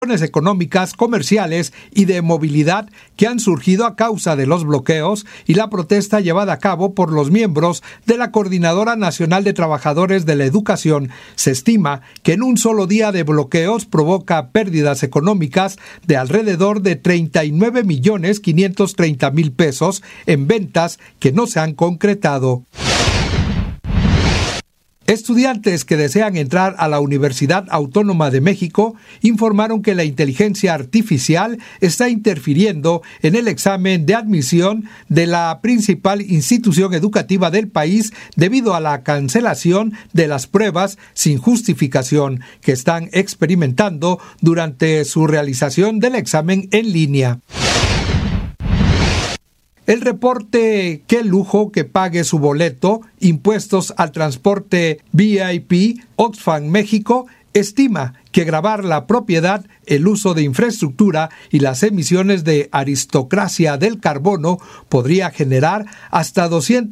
económicas, comerciales y de movilidad que han surgido a causa de los bloqueos y la protesta llevada a cabo por los miembros de la Coordinadora Nacional de Trabajadores de la Educación. Se estima que en un solo día de bloqueos provoca pérdidas económicas de alrededor de 39.530.000 pesos en ventas que no se han concretado. Estudiantes que desean entrar a la Universidad Autónoma de México informaron que la inteligencia artificial está interfiriendo en el examen de admisión de la principal institución educativa del país debido a la cancelación de las pruebas sin justificación que están experimentando durante su realización del examen en línea. El reporte Qué lujo que pague su boleto, impuestos al transporte VIP, Oxfam México, estima que gravar la propiedad, el uso de infraestructura y las emisiones de aristocracia del carbono podría generar hasta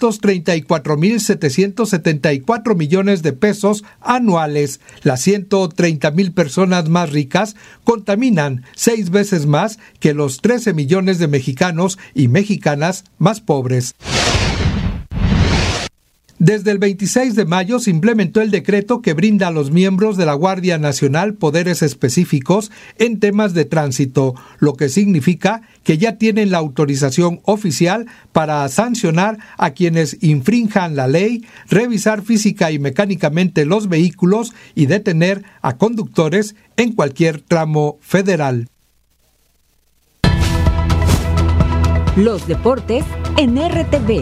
234.774 millones de pesos anuales. Las 130.000 personas más ricas contaminan 6 veces más que los 13 millones de mexicanos y mexicanas más pobres. Desde el 26 de mayo se implementó el decreto que brinda a los miembros de la Guardia Nacional poderes específicos en temas de tránsito, lo que significa que ya tienen la autorización oficial para sancionar a quienes infrinjan la ley, revisar física y mecánicamente los vehículos y detener a conductores en cualquier tramo federal. Los deportes en RTV.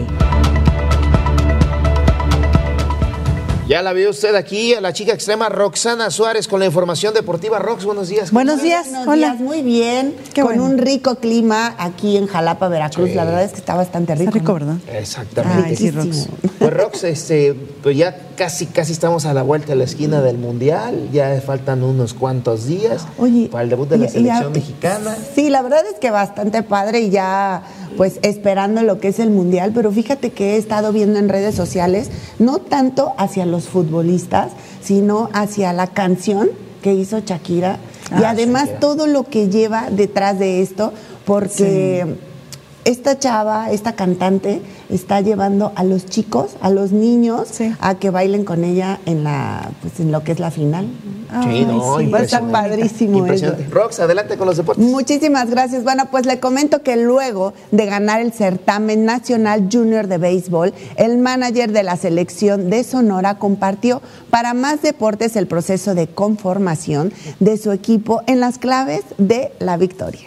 Ya la vio usted aquí, a la chica extrema Roxana Suárez con la información deportiva. Rox, buenos días. Buenos días. Hola. Muy bien, Qué con bueno. un rico clima aquí en Jalapa, Veracruz. Sí. La verdad es que está bastante rico. Está rico, ¿verdad? Exactamente. Ay, sí, Rox. Pues Rox, pues ya casi estamos a la vuelta de la esquina del Mundial. Ya faltan unos cuantos días para el debut de la selección mexicana. Sí, la verdad es que bastante padre y ya pues esperando lo que es el Mundial, pero fíjate que he estado viendo en redes sociales, no tanto hacia los futbolistas, sino hacia la canción que hizo Shakira y además Shakira. Todo lo que lleva detrás de esto, porque esta chava, esta cantante, está llevando a los chicos, a los niños, a que bailen con ella en lo que es la final. Sí, Va a estar padrísimo. Impresionante. Eso. Rox, adelante con los deportes. Muchísimas gracias. Bueno, pues le comento que luego de ganar el certamen nacional junior de béisbol, el manager de la selección de Sonora compartió para Más Deportes el proceso de conformación de su equipo en las claves de la victoria.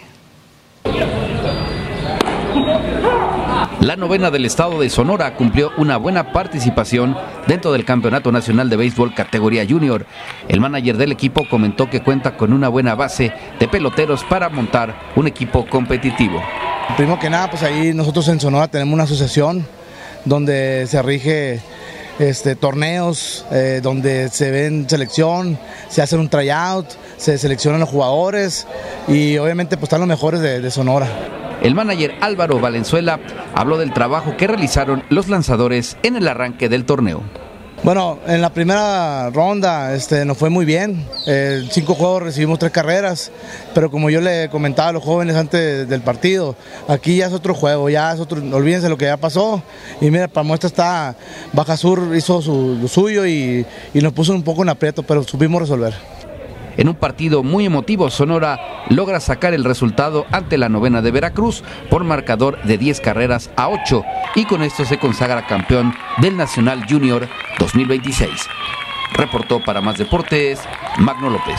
La novena del estado de Sonora cumplió una buena participación dentro del Campeonato Nacional de Béisbol categoría junior. El manager del equipo comentó que cuenta con una buena base de peloteros para montar un equipo competitivo. Primero que nada, pues ahí nosotros en Sonora tenemos una asociación donde se rige torneos, donde se ven selección, se hace un tryout, se seleccionan los jugadores y obviamente pues están los mejores de Sonora. El manager Álvaro Valenzuela habló del trabajo que realizaron los lanzadores en el arranque del torneo. Bueno, en la primera ronda nos fue muy bien, 5 juegos recibimos 3 carreras, pero como yo le comentaba a los jóvenes antes del partido, aquí ya es otro juego, olvídense lo que ya pasó, y mira, para muestra está Baja Sur hizo lo suyo y nos puso un poco en aprieto, pero supimos resolver. En un partido muy emotivo, Sonora logra sacar el resultado ante la novena de Veracruz por marcador de 10 carreras a 8 y con esto se consagra campeón del Nacional Junior 2026. Reportó para Más Deportes, Magno López.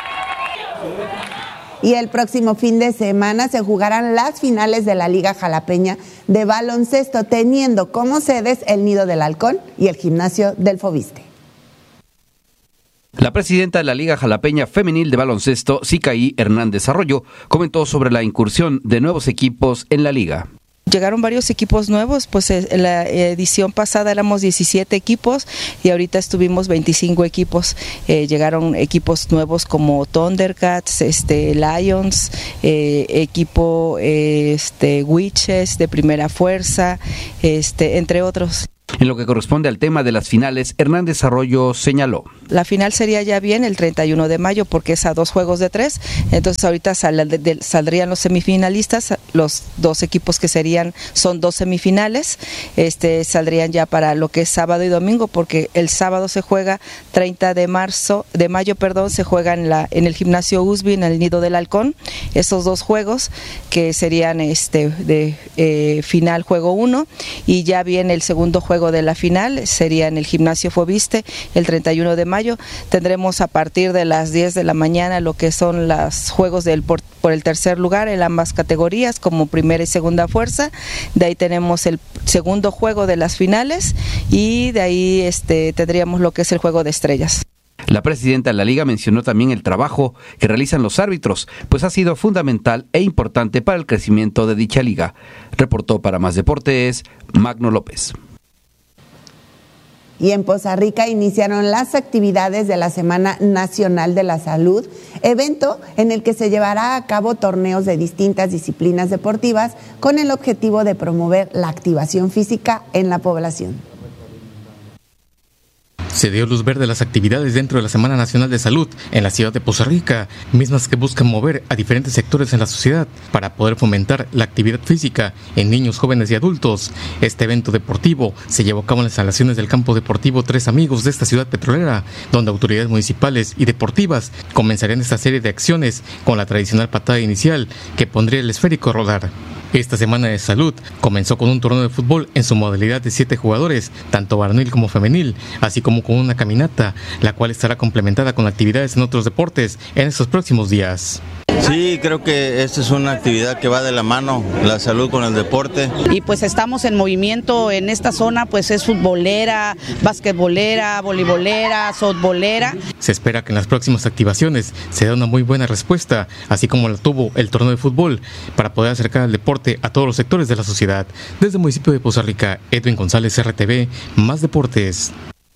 Y el próximo fin de semana se jugarán las finales de la Liga Jalapeña de baloncesto, teniendo como sedes el Nido del Halcón y el Gimnasio del Fobiste. La presidenta de la Liga Jalapeña Femenil de Baloncesto, Sicaí Hernández Arroyo, comentó sobre la incursión de nuevos equipos en la liga. Llegaron varios equipos nuevos, pues en la edición pasada éramos 17 equipos y ahorita estuvimos 25 equipos. Llegaron equipos nuevos como Thundercats, Lions, equipo Witches de primera fuerza, entre otros. En lo que corresponde al tema de las finales, Hernández Arroyo señaló: la final sería ya bien el 31 de mayo porque es a 2 juegos de 3, entonces ahorita saldrían los semifinalistas, los 2 equipos que son 2 semifinales, saldrían ya para lo que es sábado y domingo, porque el sábado se juega 30 de mayo, se juega en el gimnasio USB, en el Nido del Halcón, esos 2 juegos que serían de final juego 1, y ya viene el segundo juego de la final, sería en el gimnasio Fobiste el 31 de mayo. Tendremos a partir de las 10 de la mañana lo que son los juegos por el tercer lugar en ambas categorías, como primera y segunda fuerza. De ahí tenemos el segundo juego de las finales y de ahí tendríamos lo que es el juego de estrellas. La presidenta de la Liga mencionó también el trabajo que realizan los árbitros, pues ha sido fundamental e importante para el crecimiento de dicha liga. Reportó para Más Deportes, Magno López. Y en Poza Rica iniciaron las actividades de la Semana Nacional de la Salud, evento en el que se llevará a cabo torneos de distintas disciplinas deportivas con el objetivo de promover la activación física en la población. Se dio luz verde a las actividades dentro de la Semana Nacional de Salud en la ciudad de Poza Rica, mismas que buscan mover a diferentes sectores en la sociedad para poder fomentar la actividad física en niños, jóvenes y adultos. Este evento deportivo se llevó a cabo en las instalaciones del campo deportivo Tres Amigos de esta ciudad petrolera, donde autoridades municipales y deportivas comenzarían esta serie de acciones con la tradicional patada inicial que pondría el esférico a rodar. Esta Semana de Salud comenzó con un torneo de fútbol en su modalidad de 7 jugadores, tanto varonil como femenil, así como con una caminata, la cual estará complementada con actividades en otros deportes en estos próximos días. Sí, creo que esta es una actividad que va de la mano, la salud con el deporte. Y pues estamos en movimiento en esta zona, pues es futbolera, basquetbolera, voleibolera, softbolera. Se espera que en las próximas activaciones se dé una muy buena respuesta, así como la tuvo el torneo de fútbol, para poder acercar el deporte a todos los sectores de la sociedad. Desde el municipio de Poza Rica, Edwin González, RTV, Más Deportes.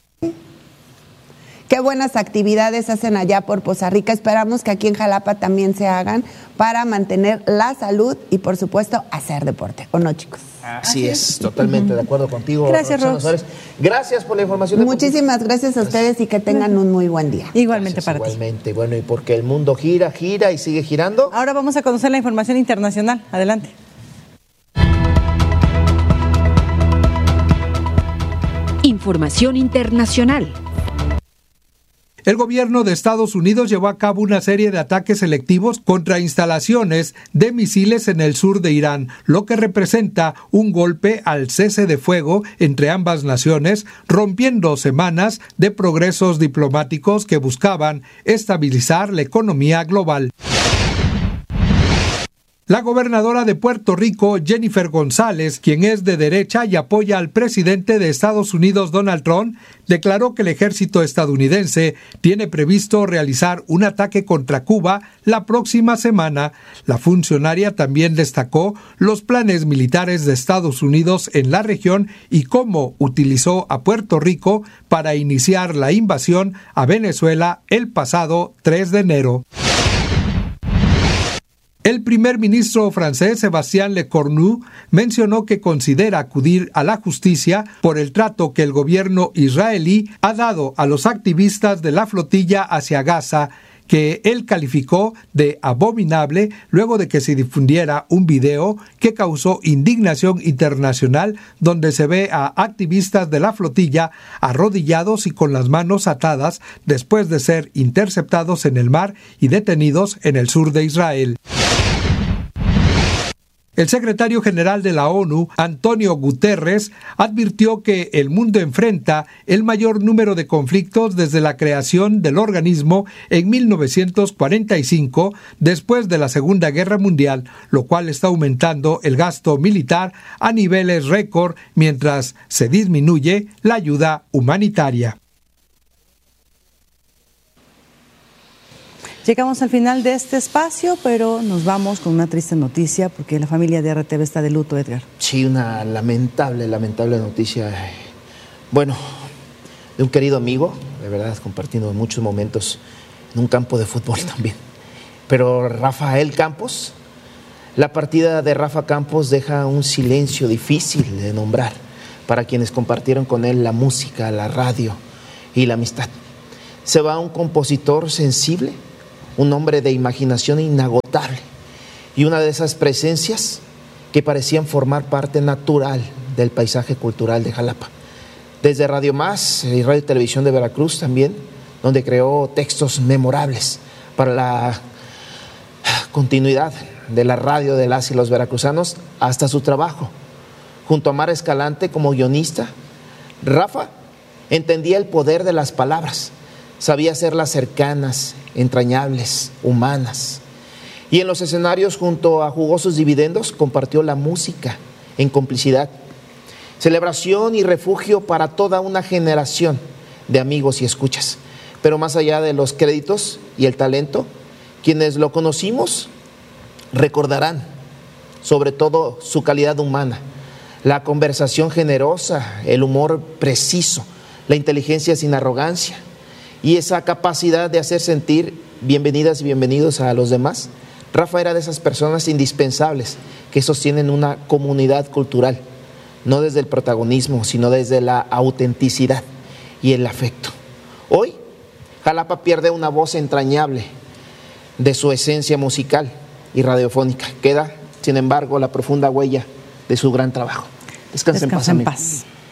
Qué buenas actividades hacen allá por Poza Rica. Esperamos que aquí en Jalapa también se hagan para mantener la salud y, por supuesto, hacer deporte. ¿O no, chicos? Así es, totalmente de acuerdo contigo. Gracias, Ros. Gracias por la información. Muchísimas gracias a ustedes y que tengan un muy buen día. Igualmente para ti. Igualmente. Bueno, y porque el mundo gira y sigue girando. Ahora vamos a conocer la información internacional. Adelante. Información internacional. El gobierno de Estados Unidos llevó a cabo una serie de ataques selectivos contra instalaciones de misiles en el sur de Irán, lo que representa un golpe al cese de fuego entre ambas naciones, rompiendo semanas de progresos diplomáticos que buscaban estabilizar la economía global. La gobernadora de Puerto Rico, Jennifer González, quien es de derecha y apoya al presidente de Estados Unidos, Donald Trump, declaró que el ejército estadounidense tiene previsto realizar un ataque contra Cuba la próxima semana. La funcionaria también destacó los planes militares de Estados Unidos en la región y cómo utilizó a Puerto Rico para iniciar la invasión a Venezuela el pasado 3 de enero. El primer ministro francés, Sébastien Lecornu, mencionó que considera acudir a la justicia por el trato que el gobierno israelí ha dado a los activistas de la flotilla hacia Gaza, que él calificó de abominable luego de que se difundiera un video que causó indignación internacional donde se ve a activistas de la flotilla arrodillados y con las manos atadas después de ser interceptados en el mar y detenidos en el sur de Israel. El secretario general de la ONU, Antonio Guterres, advirtió que el mundo enfrenta el mayor número de conflictos desde la creación del organismo en 1945, después de la Segunda Guerra Mundial, lo cual está aumentando el gasto militar a niveles récord mientras se disminuye la ayuda humanitaria. Llegamos al final de este espacio, pero nos vamos con una triste noticia porque la familia de RTV está de luto, Edgar. Sí, una lamentable noticia. Bueno, de un querido amigo, de verdad, compartiendo muchos momentos en un campo de fútbol también. Pero Rafael Campos, la partida de Rafa Campos deja un silencio difícil de nombrar. para quienes compartieron con él la música, la radio y la amistad. Se va un compositor sensible, un hombre de imaginación inagotable y una de esas presencias que parecían formar parte natural del paisaje cultural de Jalapa. Desde Radio Más y Radio y Televisión de Veracruz también, donde creó textos memorables para la continuidad de la radio de las y los veracruzanos, hasta su trabajo junto a Mar Escalante como guionista. Rafa entendía el poder de las palabras, sabía hacerlas cercanas, entrañables, humanas. Y en los escenarios junto a Jugosos Dividendos compartió la música en complicidad, celebración y refugio para toda una generación de amigos y escuchas. Pero más allá de los créditos y el talento, quienes lo conocimos recordarán sobre todo su calidad humana, la conversación generosa, el humor preciso, la inteligencia sin arrogancia y esa capacidad de hacer sentir bienvenidas y bienvenidos a los demás. Rafa era de esas personas indispensables que sostienen una comunidad cultural, no desde el protagonismo, sino desde la autenticidad y el afecto. Hoy, Jalapa pierde una voz entrañable de su esencia musical y radiofónica. Queda, sin embargo, la profunda huella de su gran trabajo. Descansa en paz.